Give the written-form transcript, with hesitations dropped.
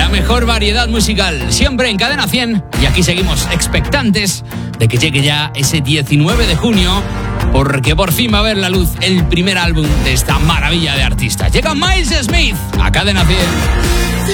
La mejor variedad musical, siempre en Cadena 100. Y aquí seguimos expectantes de que llegue ya ese 19 de junio, porque por fin va a ver la luz el primer álbum de esta maravilla de artista. Llega Miles Smith a Cadena 100.